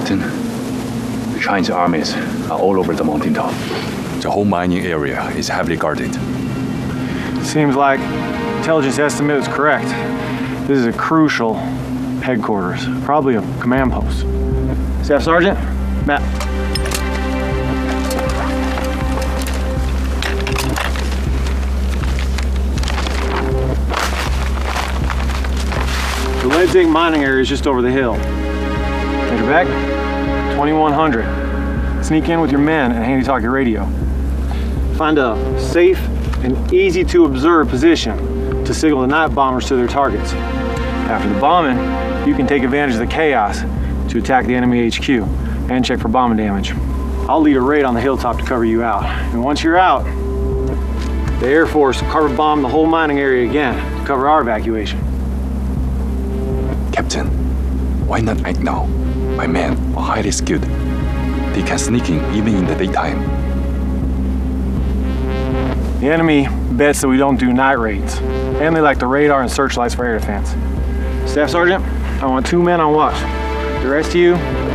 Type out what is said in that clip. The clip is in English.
Captain, the Chinese armies are all over the mountaintop. The whole mining area is heavily guarded. Seems like intelligence estimate is correct. This is a crucial headquarters, probably a command post. Staff Sergeant, Matt. The lead zinc mining area is just over the hill. Major Beck, 2100. Sneak in with your men and handy-talk your radio. Find a safe and easy to observe position to signal the night bombers to their targets. After the bombing, you can take advantage of the chaos to attack the enemy HQ and check for bombing damage. I'll lead a raid on the hilltop to cover you out. And once you're out, the Air Force will carpet bomb the whole mining area again to cover our evacuation. Captain, why not act now? My men are highly skilled. They can sneak in even in the daytime. The enemy bets that we don't do night raids, and they like the radar and searchlights for air defense. Staff Sergeant, I want 2 men on watch. The rest of you,